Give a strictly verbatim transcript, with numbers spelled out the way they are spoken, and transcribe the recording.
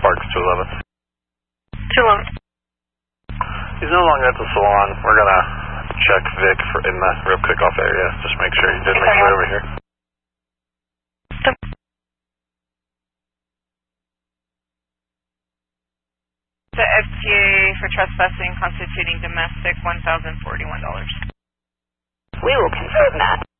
Parks two eleven. two eleven. He's no longer at the salon. We're going to check Vic for in the rib cook-off area. Just make sure he did make his way over here. The F T A for trespassing constituting domestic, one thousand forty-one dollars. We will confirm that.